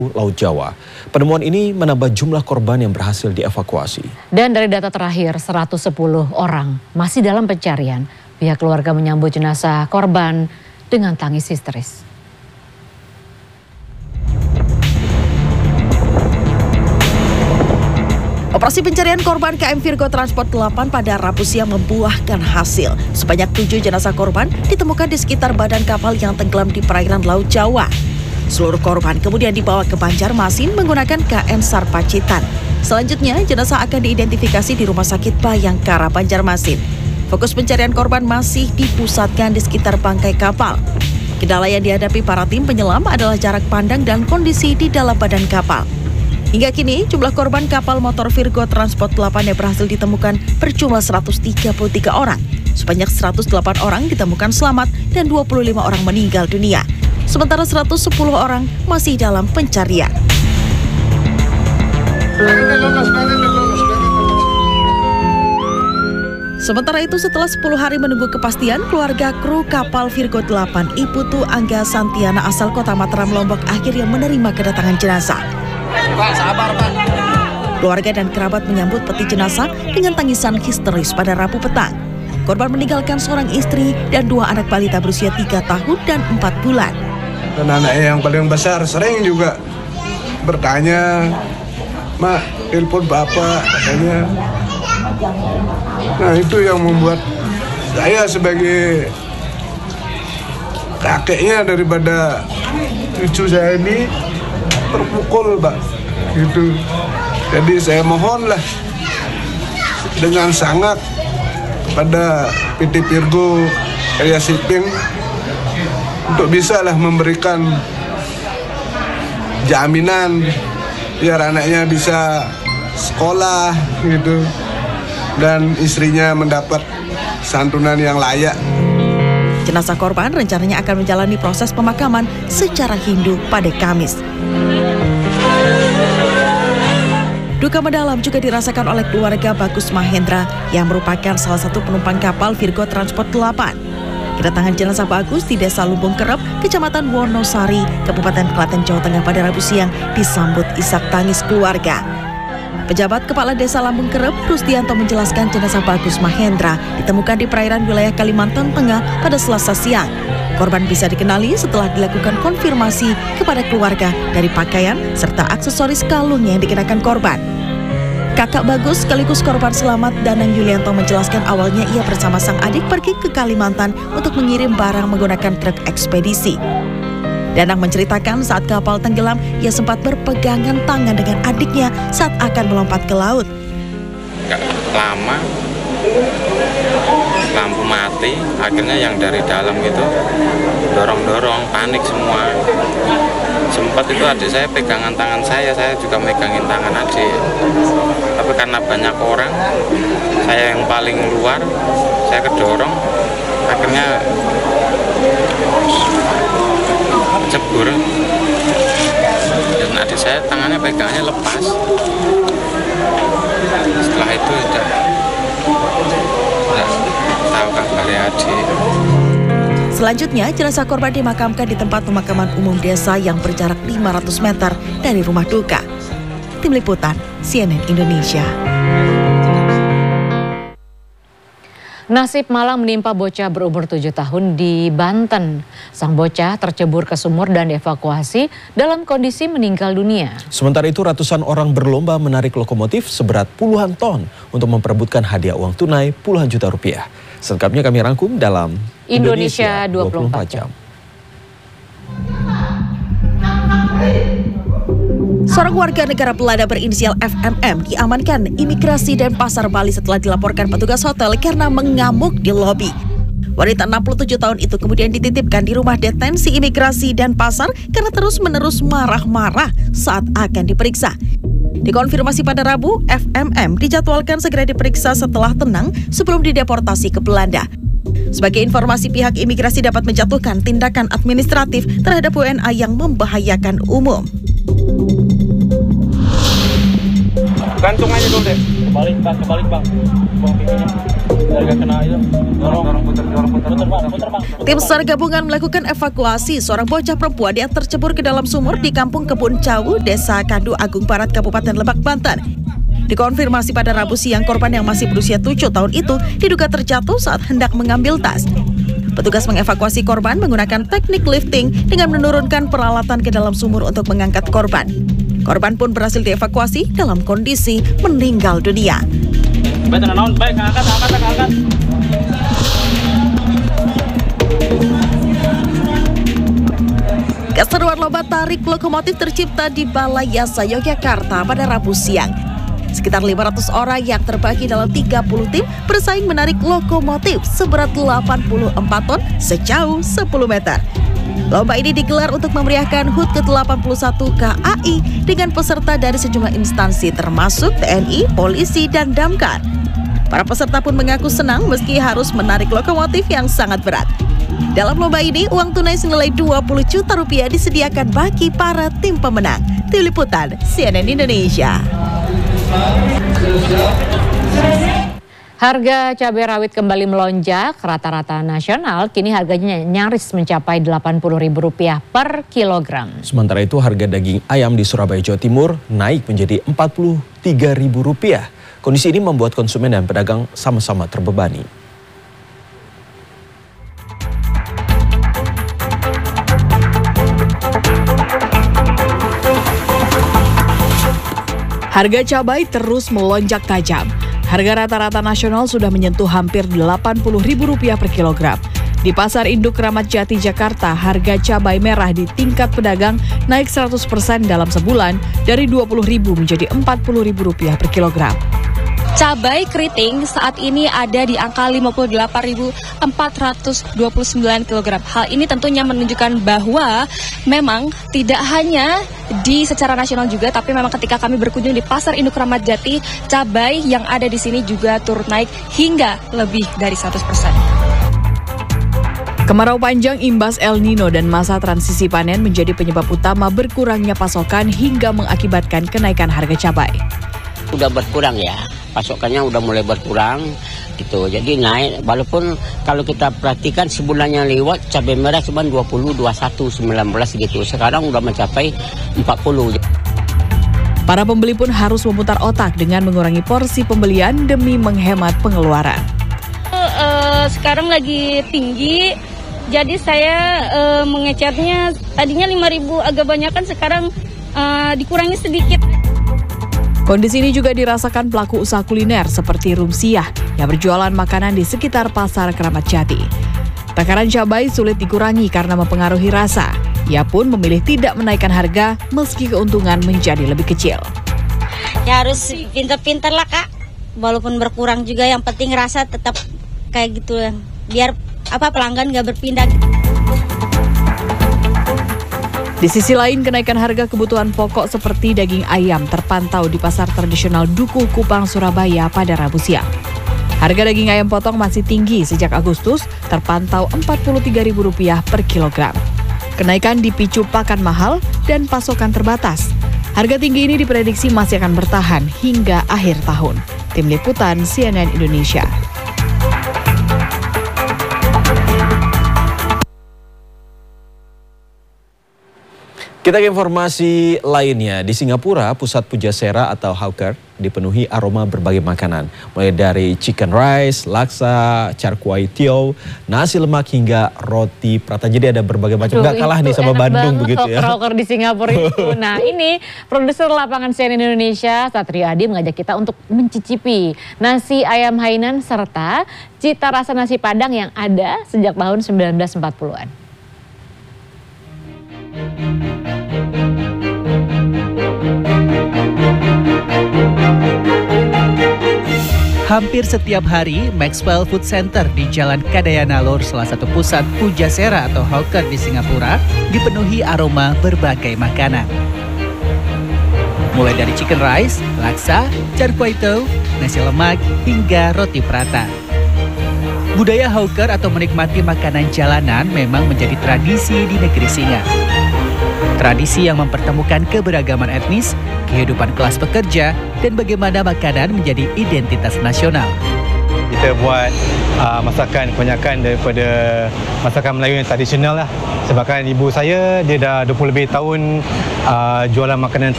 Laut Jawa. Penemuan ini menambah jumlah korban yang berhasil dievakuasi. Dan dari data terakhir, 110 orang masih dalam pencarian. Pihak keluarga menyambut jenazah korban dengan tangis histeris. Operasi pencarian korban KM Virgo Transport 8 pada Rabu siang membuahkan hasil. Sebanyak 7 jenazah korban ditemukan di sekitar badan kapal yang tenggelam di perairan Laut Jawa. Seluruh korban kemudian dibawa ke Banjarmasin menggunakan KM SAR Pacitan. Selanjutnya, jenazah akan diidentifikasi di Rumah Sakit Bayangkara Banjarmasin. Fokus pencarian korban masih dipusatkan di sekitar bangkai kapal. Kendala yang dihadapi para tim penyelam adalah jarak pandang dan kondisi di dalam badan kapal. Hingga kini, jumlah korban kapal motor Virgo Transport 8 yang berhasil ditemukan berjumlah 133 orang. Sebanyak 108 orang ditemukan selamat dan 25 orang meninggal dunia. Sementara 110 orang masih dalam pencarian. Sementara itu, setelah 10 hari menunggu kepastian, keluarga kru kapal Virgo 8 Iputu Angga Santiana asal kota Mataram, Lombok akhirnya menerima kedatangan jenazah. Pak, sabar, Pak. Keluarga dan kerabat menyambut peti jenazah dengan tangisan histeris pada Rabu petang. Korban meninggalkan seorang istri dan 2 anak balita berusia 3 tahun dan 4 bulan. Dan anaknya yang paling besar sering juga bertanya, "Mak, telepon Bapak," katanya. Nah, itu yang membuat saya sebagai kakeknya daripada cucu saya ini terpukul, Pak. Gitu. Jadi saya mohonlah dengan sangat kepada PT Virgo Area Shipping untuk bisalah memberikan jaminan biar anaknya bisa sekolah gitu dan istrinya mendapat santunan yang layak. Jenazah korban rencananya akan menjalani proses pemakaman secara Hindu pada Kamis. Duka mendalam juga dirasakan oleh keluarga Bagus Mahendra yang merupakan salah satu penumpang kapal Virgo Transport 8. Kedatangan jenazah Bagus di Desa Lumbung Kerep, Kecamatan Wonosari, Kabupaten Klaten, Jawa Tengah pada Rabu siang disambut isak tangis keluarga. Pejabat Kepala Desa Lambung Kerep, Rusdianto menjelaskan jenazah Bagus Mahendra ditemukan di perairan wilayah Kalimantan Tengah pada Selasa siang. Korban bisa dikenali setelah dilakukan konfirmasi kepada keluarga dari pakaian serta aksesoris kalung yang dikenakan korban. Kakak Bagus sekaligus korban selamat, Danang Yulianto, menjelaskan awalnya ia bersama sang adik pergi ke Kalimantan untuk mengirim barang menggunakan truk ekspedisi. Danang menceritakan saat kapal tenggelam, ia sempat berpegangan tangan dengan adiknya saat akan melompat ke laut. Gak lama, lampu mati, akhirnya yang dari dalam itu dorong-dorong, panik semua. Sempat itu adik saya pegangan tangan saya juga megangin tangan adik. Tapi karena banyak orang, saya yang paling luar, saya kedorong, akhirnya cebur. Dan adik saya tangannya pegangannya lepas. Setelah itu udah tahu kabarnya adik. Selanjutnya, jenazah korban dimakamkan di tempat pemakaman umum desa yang berjarak 500 meter dari rumah duka. Tim Liputan, CNN Indonesia. Nasib malang menimpa bocah berumur 7 tahun di Banten. Sang bocah tercebur ke sumur dan dievakuasi dalam kondisi meninggal dunia. Sementara itu, ratusan orang berlomba menarik lokomotif seberat puluhan ton untuk memperebutkan hadiah uang tunai puluhan juta rupiah. Selengkapnya kami rangkum dalam Indonesia 24 jam. Seorang warga negara Belanda berinisial FMM diamankan imigrasi Denpasar, Bali setelah dilaporkan petugas hotel karena mengamuk di lobi. Wanita 67 tahun itu kemudian dititipkan di rumah detensi imigrasi Denpasar karena terus-menerus marah-marah saat akan diperiksa. Dikonfirmasi pada Rabu, FMM dijadwalkan segera diperiksa setelah tenang sebelum dideportasi ke Belanda. Sebagai informasi, pihak imigrasi dapat menjatuhkan tindakan administratif terhadap WNA yang membahayakan umum. Gantung aja dulu deh. Kebalik bang. Buang pipinya. Tim SAR gabungan melakukan evakuasi seorang bocah perempuan yang tercebur ke dalam sumur di Kampung Kebun Cawu, Desa Kandu Agung Barat, Kabupaten Lebak, Banten. Dikonfirmasi pada Rabu siang, korban yang masih berusia 7 tahun itu diduga terjatuh saat hendak mengambil tas. Petugas mengevakuasi korban menggunakan teknik lifting dengan menurunkan peralatan ke dalam sumur untuk mengangkat korban. Korban pun berhasil dievakuasi dalam kondisi meninggal dunia. Keseruan lomba tarik lokomotif tercipta di Balai Yasa, Yogyakarta pada Rabu siang. Sekitar 500 orang yang terbagi dalam 30 tim bersaing menarik lokomotif seberat 84 ton sejauh 10 meter. Lomba ini digelar untuk memeriahkan HUT ke-81 KAI dengan peserta dari sejumlah instansi termasuk TNI, polisi, dan damkar. Para peserta pun mengaku senang meski harus menarik lokomotif yang sangat berat. Dalam lomba ini, uang tunai senilai 20 juta rupiah disediakan bagi para tim pemenang. Tim Liputan CNN Indonesia. Harga cabai rawit kembali melonjak, rata-rata nasional kini harganya nyaris mencapai Rp80.000 per kilogram. Sementara itu harga daging ayam di Surabaya, Jawa Timur naik menjadi Rp43.000. Kondisi ini membuat konsumen dan pedagang sama-sama terbebani. Harga cabai terus melonjak tajam. Harga rata-rata nasional sudah menyentuh hampir Rp80.000 per kilogram. Di Pasar Induk Kramat Jati, Jakarta, harga cabai merah di tingkat pedagang naik 100% dalam sebulan dari Rp20.000 menjadi Rp40.000 per kilogram. Cabai keriting saat ini ada di angka 58.429 kg. Hal ini tentunya menunjukkan bahwa memang tidak hanya di secara nasional juga, tapi memang ketika kami berkunjung di Pasar Induk Kramat Jati, cabai yang ada di sini juga turut naik hingga lebih dari 100%. Kemarau panjang imbas El Nino dan masa transisi panen menjadi penyebab utama berkurangnya pasokan hingga mengakibatkan kenaikan harga cabai. Udah berkurang ya, pasokannya udah mulai berkurang gitu. Jadi naik, walaupun kalau kita perhatikan sebulan yang lewat cabai merah cuma 20, 21, 19 gitu. Sekarang udah mencapai 40. Para pembeli pun harus memutar otak dengan mengurangi porsi pembelian demi menghemat pengeluaran. Sekarang lagi tinggi, jadi saya mengecernya tadinya 5.000 agak banyakan, sekarang dikurangi sedikit. Kondisi ini juga dirasakan pelaku usaha kuliner seperti Rumsiah yang berjualan makanan di sekitar Pasar Kramat Jati. Takaran cabai sulit dikurangi karena mempengaruhi rasa. Ia pun memilih tidak menaikkan harga meski keuntungan menjadi lebih kecil. Ya harus pintar-pintar lah Kak, walaupun berkurang juga yang penting rasa tetap kayak gitu, biar pelanggan nggak berpindah. Di sisi lain, kenaikan harga kebutuhan pokok seperti daging ayam terpantau di pasar tradisional Dukuh Kupang, Surabaya pada Rabu siang. Harga daging ayam potong masih tinggi sejak Agustus, terpantau Rp43.000 per kilogram. Kenaikan dipicu pakan mahal dan pasokan terbatas. Harga tinggi ini diprediksi masih akan bertahan hingga akhir tahun. Tim Liputan CNN Indonesia. Kita ke informasi lainnya. Di Singapura, pusat pujasera atau hawker dipenuhi aroma berbagai makanan. Mulai dari chicken rice, laksa, char kway teow, nasi lemak hingga roti prata. Jadi ada berbagai macam. Gak kalah nih sama Bandung begitu ya. Hawker di Singapura itu. Nah ini produser lapangan CNN Indonesia, Satrio Adi mengajak kita untuk mencicipi nasi ayam Hainan serta cita rasa nasi Padang yang ada sejak tahun 1940-an. Hampir setiap hari, Maxwell Food Center di Jalan Kadayana Lor, salah satu pusat pujasera atau hawker di Singapura, dipenuhi aroma berbagai makanan. Mulai dari chicken rice, laksa, char kway teow, nasi lemak, hingga roti prata. Budaya hawker atau menikmati makanan jalanan memang menjadi tradisi di negeri Singa. Tradisi yang mempertemukan keberagaman etnis, kehidupan kelas pekerja, dan bagaimana makanan menjadi identitas nasional. Kita buat masakan kebanyakan daripada masakan Melayu yang tradisional lah. Sebabkan ibu saya dia dah 20 lebih tahun jualan makanan